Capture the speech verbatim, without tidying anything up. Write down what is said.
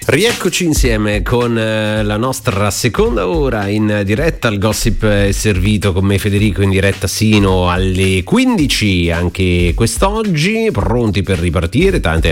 Rieccoci insieme con eh, la nostra seconda ora in diretta. Il gossip è servito con me Federico in diretta sino alle quindici anche quest'oggi, pronti per ripartire, tante